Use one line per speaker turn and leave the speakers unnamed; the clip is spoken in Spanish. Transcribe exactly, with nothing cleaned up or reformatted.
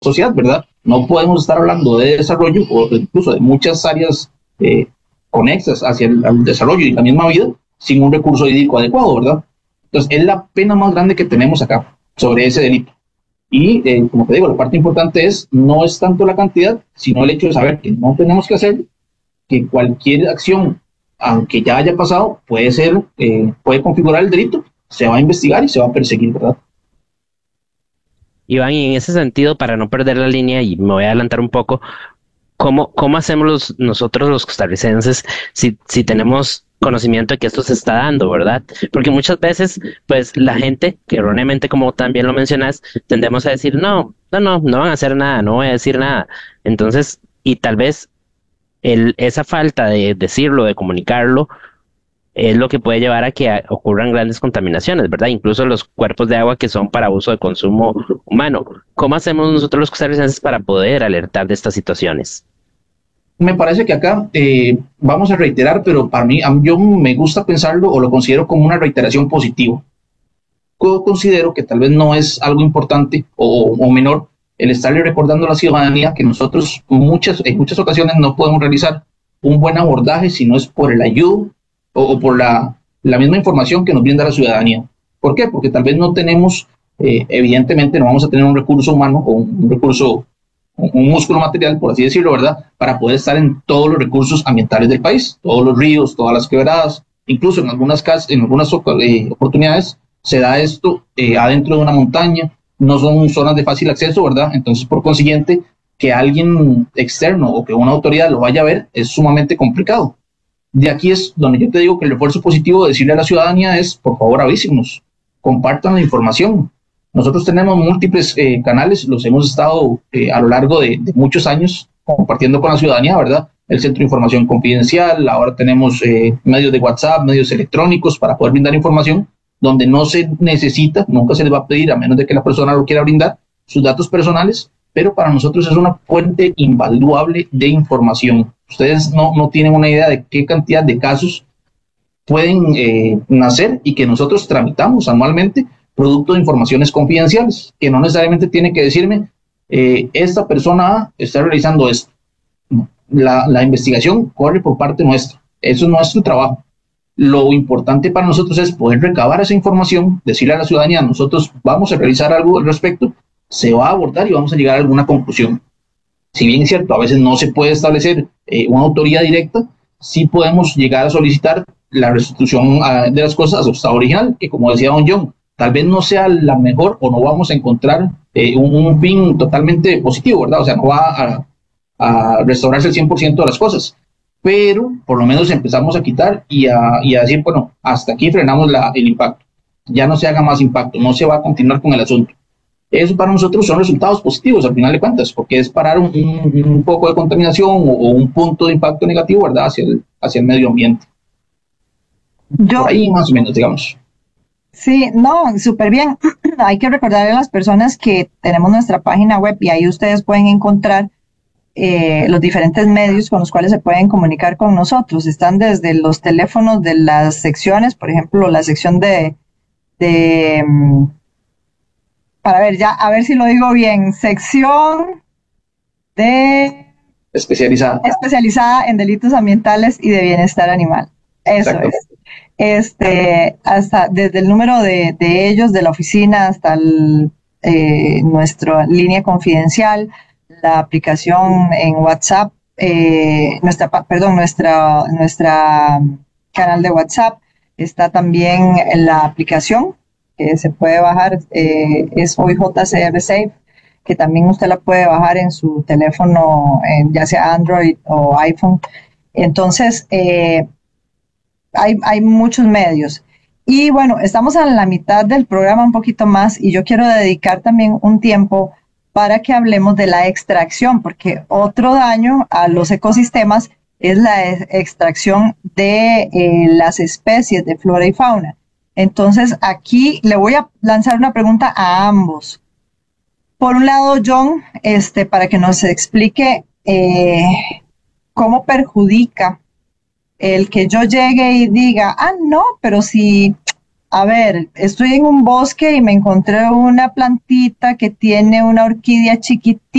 sociedad, ¿verdad? No podemos estar hablando de desarrollo o incluso de muchas áreas eh, conexas hacia el, el desarrollo y la misma vida sin un recurso hídrico adecuado, ¿verdad? Entonces, es la pena más grande que tenemos acá sobre ese delito. Y, eh, como te digo, la parte importante es, no es tanto la cantidad, sino el hecho de saber que no tenemos que hacer, que cualquier acción, aunque ya haya pasado, puede ser, eh, puede configurar el delito, se va a investigar y se va a perseguir, ¿verdad?
Iván, y en ese sentido, para no perder la línea, y me voy a adelantar un poco, ¿cómo, cómo hacemos los, nosotros los costarricenses si, si tenemos conocimiento de que esto se está dando, ¿verdad? Porque muchas veces, pues la gente, que erróneamente, como también lo mencionas, tendemos a decir, no, no, no, no van a hacer nada, no voy a decir nada. Entonces, y tal vez el, esa falta de decirlo, de comunicarlo, es lo que puede llevar a que a- ocurran grandes contaminaciones, ¿verdad? Incluso los cuerpos de agua que son para uso de consumo humano. ¿Cómo hacemos nosotros los costarricenses para poder alertar de estas situaciones?
Me parece que acá eh, vamos a reiterar, pero para mí, a mí- yo me gusta pensarlo o lo considero como una reiteración positiva. Yo considero que tal vez no es algo importante o, o menor el estarle recordando a la ciudadanía que nosotros muchas, en muchas ocasiones no podemos realizar un buen abordaje si no es por el ayudo o, o por la, la misma información que nos brinda la ciudadanía. ¿Por qué? Porque tal vez no tenemos, eh, evidentemente no vamos a tener un recurso humano o un, un recurso, un, un músculo material, por así decirlo, ¿verdad? Para poder estar en todos los recursos ambientales del país, todos los ríos, todas las quebradas, incluso en algunas, casas, en algunas eh, oportunidades se da esto eh, adentro de una montaña, no son zonas de fácil acceso, ¿verdad? Entonces, por consiguiente, que alguien externo o que una autoridad lo vaya a ver es sumamente complicado. De aquí es donde yo te digo que el refuerzo positivo de decirle a la ciudadanía es, por favor, avísenos, compartan la información. Nosotros tenemos múltiples eh, canales, los hemos estado eh, a lo largo de, de muchos años compartiendo con la ciudadanía, ¿verdad? El Centro de Información Confidencial, ahora tenemos eh, medios de WhatsApp, medios electrónicos para poder brindar información, donde no se necesita, nunca se les va a pedir, a menos de que la persona lo quiera brindar, sus datos personales, pero para nosotros es una fuente invaluable de información. Ustedes no, no tienen una idea de qué cantidad de casos pueden eh, nacer y que nosotros tramitamos anualmente producto de informaciones confidenciales, que no necesariamente tiene que decirme, eh, esta persona está realizando esto. La, la investigación corre por parte nuestra, eso es nuestro trabajo. Lo importante para nosotros es poder recabar esa información, decirle a la ciudadanía, nosotros vamos a realizar algo al respecto, se va a abordar y vamos a llegar a alguna conclusión. Si bien es cierto, a veces no se puede establecer eh, una autoría directa, sí podemos llegar a solicitar la restitución uh, de las cosas a su estado original, que como decía don John, tal vez no sea la mejor o no vamos a encontrar eh, un, un fin totalmente positivo, ¿verdad? O sea, no va a, a restaurarse el cien por ciento de las cosas, pero por lo menos empezamos a quitar y a, y a decir, bueno, hasta aquí frenamos la, el impacto, ya no se haga más impacto, no se va a continuar con el asunto. Eso para nosotros son resultados positivos al final de cuentas, porque es parar un, un, un poco de contaminación o, o, un punto de impacto negativo, ¿verdad?, hacia el, hacia el medio ambiente. Por
Yo,
ahí más o menos, digamos.
sí, no, súper bien. Hay que recordarle a las personas que tenemos nuestra página web y ahí ustedes pueden encontrar eh, los diferentes medios con los cuales se pueden comunicar con nosotros. Están desde los teléfonos de las secciones, por ejemplo, la sección de, de mm, para ver, ya, a ver si lo digo bien, sección de
Especializada.
especializada en delitos ambientales y de bienestar animal. Eso
Exacto.
es. Este, hasta desde el número de, de ellos, de la oficina, hasta el, eh, nuestra línea confidencial, la aplicación en WhatsApp, eh, nuestra, perdón, nuestra, nuestra canal de WhatsApp, está también en la aplicación que se puede bajar, eh, es O I J C R Safe, que también usted la puede bajar en su teléfono, en, ya sea Android o iPhone. Entonces, eh, hay, hay muchos medios. Y bueno, estamos a la mitad del programa, un poquito más, y yo quiero dedicar también un tiempo para que hablemos de la extracción, porque otro daño a los ecosistemas es la extracción de eh, las especies de flora y fauna. Entonces, aquí le voy a lanzar una pregunta a ambos. Por un lado, John, este, para que nos explique eh, cómo perjudica el que yo llegue y diga, ah, no, pero si, a ver, estoy en un bosque y me encontré una plantita que tiene una orquídea chiquitita